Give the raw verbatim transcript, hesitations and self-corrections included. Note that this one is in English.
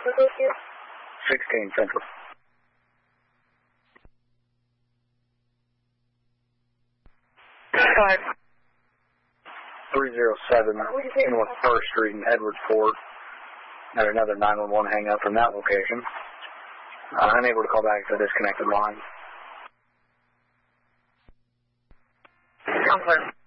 sixteen Central. Five. three oh seven North First Street in Edwardsport. Had another nine one one hang up from that location. Uh, unable to call back to the disconnected line. Confirm.